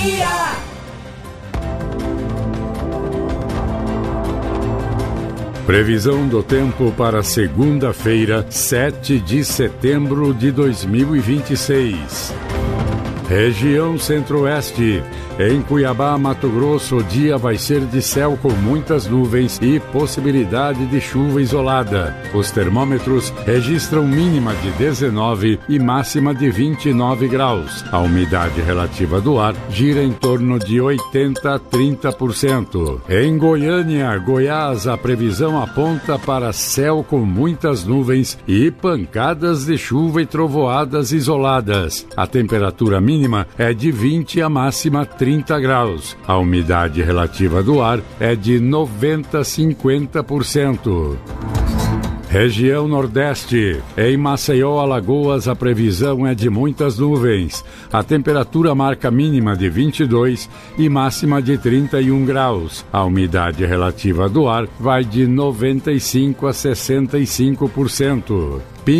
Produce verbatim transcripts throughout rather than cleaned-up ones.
dia. Previsão do tempo para segunda-feira, sete de setembro de dois mil e vinte e seis. Região Centro-Oeste. Em Cuiabá, Mato Grosso, o dia vai ser de céu com muitas nuvens e possibilidade de chuva isolada. Os termômetros registram mínima de dezenove e máxima de vinte e nove graus. A umidade relativa do ar gira em torno de oitenta a trinta por cento. Em Goiânia, Goiás, a previsão aponta para céu com muitas nuvens e pancadas de chuva e trovoadas isoladas. A temperatura mínima é de vinte e a máxima trinta graus. A umidade relativa do ar é de noventa a cinquenta por cento. Região Nordeste. Em Maceió, Alagoas, a previsão é de muitas nuvens. A temperatura marca mínima de vinte e dois e máxima de trinta e um graus. A umidade relativa do ar vai de noventa e cinco a sessenta e cinco por cento.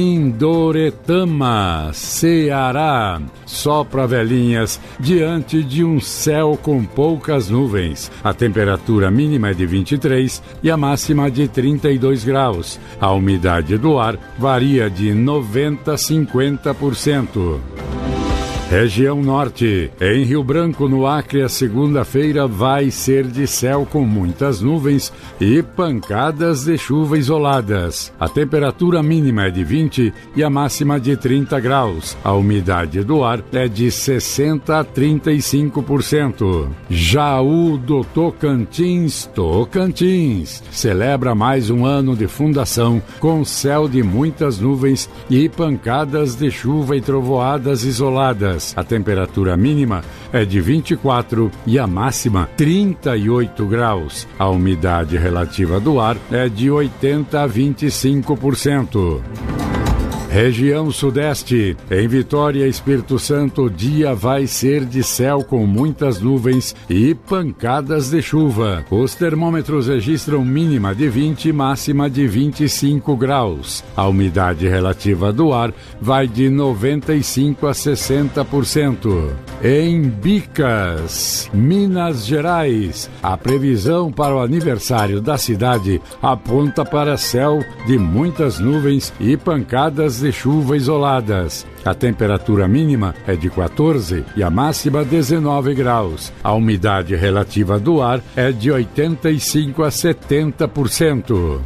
Pindoretama, Ceará. Sopra velhinhas diante de um céu com poucas nuvens. A temperatura mínima é de vinte e três e a máxima de trinta e dois graus. A umidade do ar varia de noventa a cinquenta por cento. Região Norte. Em Rio Branco, no Acre, a segunda-feira vai ser de céu com muitas nuvens e pancadas de chuva isoladas. A temperatura mínima é de vinte e a máxima de trinta graus. A umidade do ar é de sessenta a trinta e cinco por cento. Jaú do Tocantins, Tocantins, celebra mais um ano de fundação com céu de muitas nuvens e pancadas de chuva e trovoadas isoladas. A temperatura mínima é de vinte e quatro e a máxima trinta e oito graus. A umidade relativa do ar é de oitenta a vinte e cinco por cento. Região Sudeste. Em Vitória, Espírito Santo, o dia vai ser de céu com muitas nuvens e pancadas de chuva. Os termômetros registram mínima de vinte e máxima de vinte e cinco graus. A umidade relativa do ar vai de noventa e cinco a sessenta por cento. Em Bicas, Minas Gerais, a previsão para o aniversário da cidade aponta para céu de muitas nuvens e pancadas de chuva isoladas. A temperatura mínima é de quatorze e a máxima dezenove graus. A umidade relativa do ar é de oitenta e cinco a setenta por cento.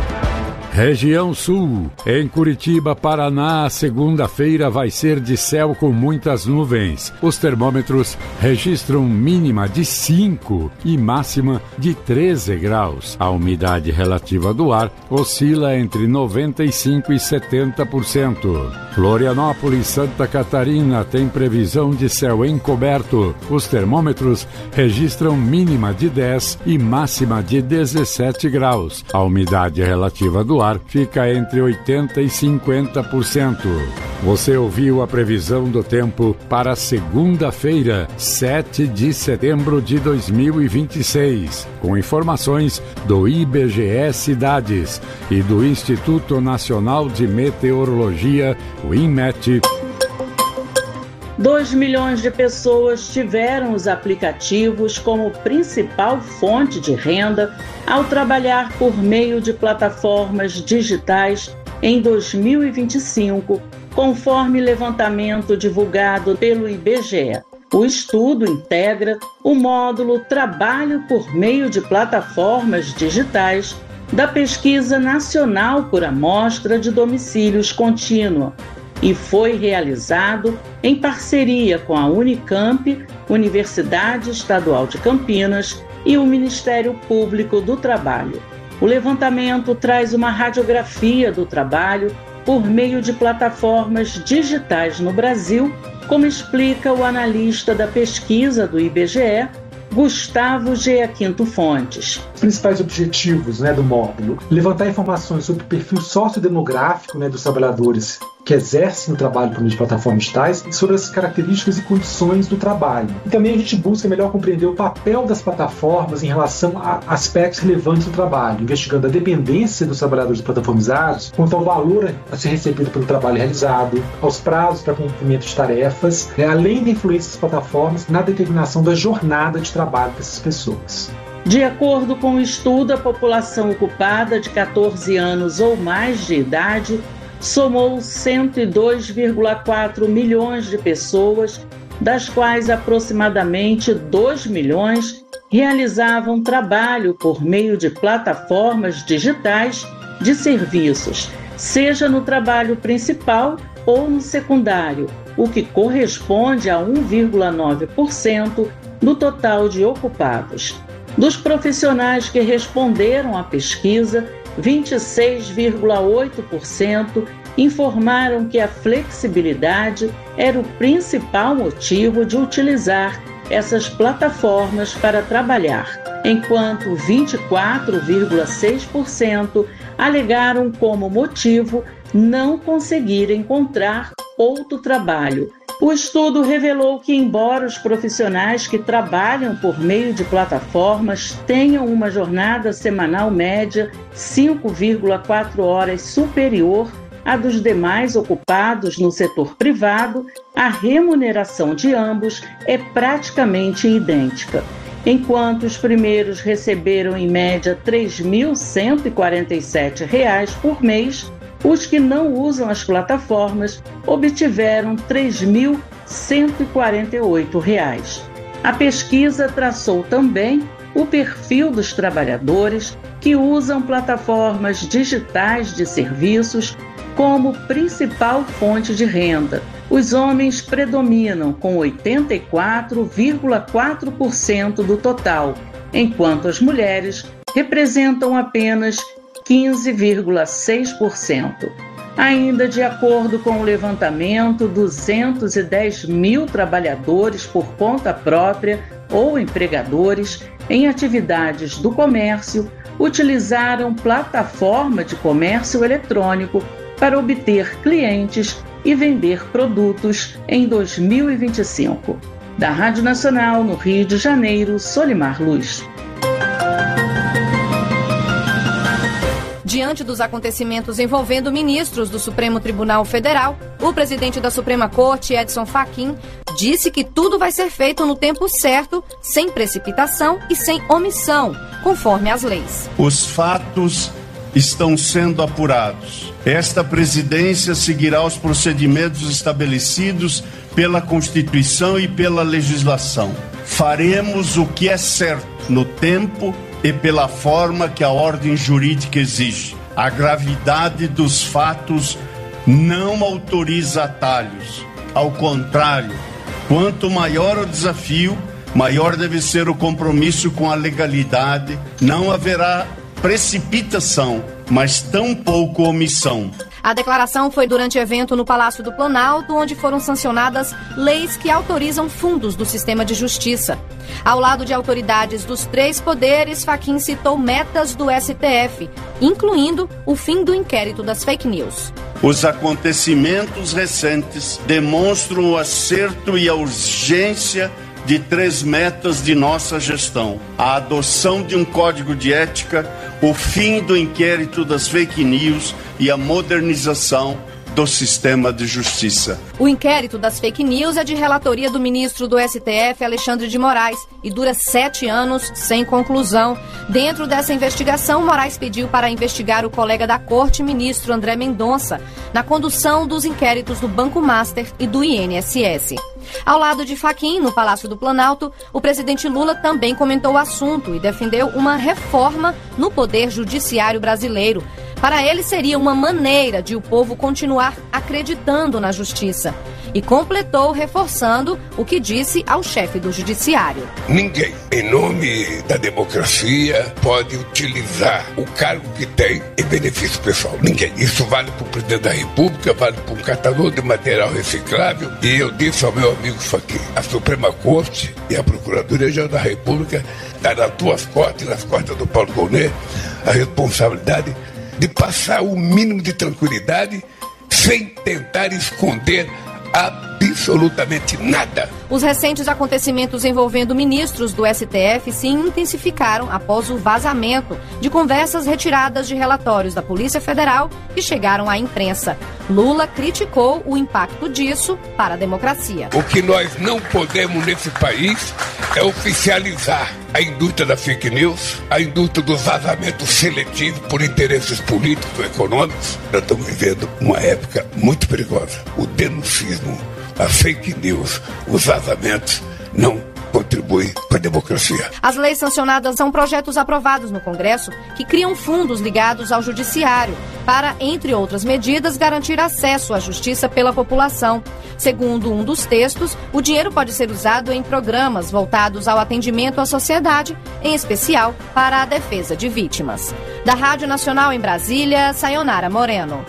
Região Sul. Em Curitiba, Paraná, a segunda-feira vai ser de céu com muitas nuvens. Os termômetros registram mínima de cinco e máxima de treze graus. A umidade relativa do ar oscila entre noventa e cinco e setenta por cento. Florianópolis, Santa Catarina, tem previsão de céu encoberto. Os termômetros registram mínima de dez e máxima de dezessete graus. A umidade relativa do ar fica entre oitenta e cinquenta por cento. Você ouviu a previsão do tempo para segunda-feira, sete de setembro de dois mil e vinte e seis, com informações do I B G E Cidades e do Instituto Nacional de Meteorologia, o INMET. dois milhões de pessoas tiveram os aplicativos como principal fonte de renda ao trabalhar por meio de plataformas digitais em dois mil e vinte e cinco, conforme levantamento divulgado pelo I B G E. O estudo integra o módulo Trabalho por meio de plataformas digitais da Pesquisa Nacional por Amostra de Domicílios Contínua, e foi realizado em parceria com a Unicamp, Universidade Estadual de Campinas e o Ministério Público do Trabalho. O levantamento traz uma radiografia do trabalho por meio de plataformas digitais no Brasil, como explica o analista da pesquisa do I B G E, Gustavo G. Aquinto Fontes. Os principais objetivos, né, do módulo: levantar informações sobre o perfil sociodemográfico, né, dos trabalhadores que exercem o trabalho por meio de plataformas digitais e sobre as características e condições do trabalho. E também a gente busca melhor compreender o papel das plataformas em relação a aspectos relevantes do trabalho, investigando a dependência dos trabalhadores plataformizados quanto ao valor a ser recebido pelo trabalho realizado, aos prazos para cumprimento de tarefas, né, além da influência das plataformas na determinação da jornada de trabalho dessas pessoas. De acordo com o estudo, a população ocupada de catorze anos ou mais de idade somou cento e dois vírgula quatro milhões de pessoas, das quais aproximadamente dois milhões realizavam trabalho por meio de plataformas digitais de serviços, seja no trabalho principal ou no secundário, o que corresponde a um vírgula nove por cento do total de ocupados. Dos profissionais que responderam à pesquisa, vinte e seis vírgula oito por cento informaram que a flexibilidade era o principal motivo de utilizar essas plataformas para trabalhar, enquanto vinte e quatro vírgula seis por cento alegaram como motivo não conseguir encontrar outro trabalho. O estudo revelou que, embora os profissionais que trabalham por meio de plataformas tenham uma jornada semanal média cinco vírgula quatro horas superior à dos demais ocupados no setor privado, a remuneração de ambos é praticamente idêntica. Enquanto os primeiros receberam em média três mil cento e quarenta e sete reais por mês, os que não usam as plataformas obtiveram três mil cento e quarenta e oito reais. A pesquisa traçou também o perfil dos trabalhadores que usam plataformas digitais de serviços como principal fonte de renda. Os homens predominam com oitenta e quatro vírgula quatro por cento do total, enquanto as mulheres representam apenas quinze vírgula seis por cento. Ainda de acordo com o levantamento, duzentos e dez mil trabalhadores por conta própria ou empregadores em atividades do comércio utilizaram plataforma de comércio eletrônico para obter clientes e vender produtos em dois mil e vinte e cinco. Da Rádio Nacional, no Rio de Janeiro, Solimar Luz. Diante dos acontecimentos envolvendo ministros do Supremo Tribunal Federal, o presidente da Suprema Corte, Edson Fachin, disse que tudo vai ser feito no tempo certo, sem precipitação e sem omissão, conforme as leis. Os fatos estão sendo apurados. Esta presidência seguirá os procedimentos estabelecidos pela Constituição e pela legislação. Faremos o que é certo no tempo e pela forma que a ordem jurídica exige. A gravidade dos fatos não autoriza atalhos. Ao contrário, quanto maior o desafio, maior deve ser o compromisso com a legalidade. Não haverá precipitação, mas tampouco omissão. A declaração foi durante evento no Palácio do Planalto, onde foram sancionadas leis que autorizam fundos do sistema de justiça. Ao lado de autoridades dos três poderes, Fachin citou metas do S T F, incluindo o fim do inquérito das fake news. Os acontecimentos recentes demonstram o acerto e a urgência de três metas de nossa gestão: a adoção de um código de ética, o fim do inquérito das fake news e a modernização do sistema de justiça. O inquérito das fake news é de relatoria do ministro do S T F, Alexandre de Moraes, e dura sete anos sem conclusão. Dentro dessa investigação, Moraes pediu para investigar o colega da corte, ministro André Mendonça, na condução dos inquéritos do Banco Master e do I N S S. Ao lado de Fachin, no Palácio do Planalto, o presidente Lula também comentou o assunto e defendeu uma reforma no Poder Judiciário brasileiro. Para ele, seria uma maneira de o povo continuar acreditando na justiça. E completou reforçando o que disse ao chefe do Judiciário. Ninguém, em nome da democracia, pode utilizar o cargo que tem em benefício pessoal. Ninguém. Isso vale para o presidente da República, vale para um catador de material reciclável. E eu disse ao meu amigo Fachin, a Suprema Corte e a Procuradoria-Geral da República está nas tuas costas e nas costas do Paulo Gonet a responsabilidade de passar o mínimo de tranquilidade sem tentar esconder absolutamente nada. Os recentes acontecimentos envolvendo ministros do S T F se intensificaram após o vazamento de conversas retiradas de relatórios da Polícia Federal que chegaram à imprensa. Lula criticou o impacto disso para a democracia. O que nós não podemos nesse país é oficializar a indústria da fake news, a indústria dos vazamentos seletivos por interesses políticos ou econômicos. Nós estamos vivendo uma época muito perigosa. O denuncismo, a fake news, os vazamentos não contribuem para a democracia. As leis sancionadas são projetos aprovados no Congresso que criam fundos ligados ao Judiciário para, entre outras medidas, garantir acesso à justiça pela população. Segundo um dos textos, o dinheiro pode ser usado em programas voltados ao atendimento à sociedade, em especial para a defesa de vítimas. Da Rádio Nacional em Brasília, Sayonara Moreno.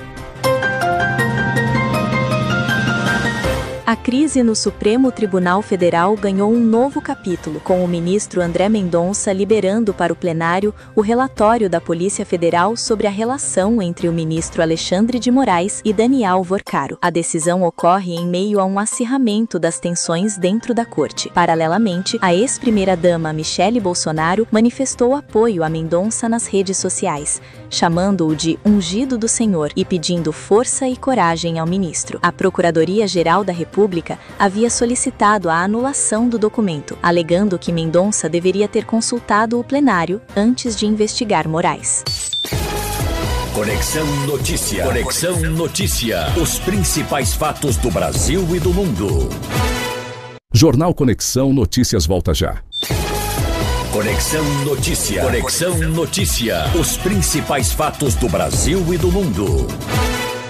A crise no Supremo Tribunal Federal ganhou um novo capítulo, com o ministro André Mendonça liberando para o plenário o relatório da Polícia Federal sobre a relação entre o ministro Alexandre de Moraes e Daniel Vorcaro. A decisão ocorre em meio a um acirramento das tensões dentro da corte. Paralelamente, a ex-primeira-dama Michele Bolsonaro manifestou apoio a Mendonça nas redes sociais, chamando-o de ungido do Senhor e pedindo força e coragem ao ministro. A Procuradoria-Geral da República havia solicitado a anulação do documento, alegando que Mendonça deveria ter consultado o plenário antes de investigar Moraes. Conexão Notícia. Conexão Notícia. Os principais fatos do Brasil e do mundo. Jornal Conexão Notícias volta já. Conexão Notícia. Conexão Notícia. Os principais fatos do Brasil e do mundo.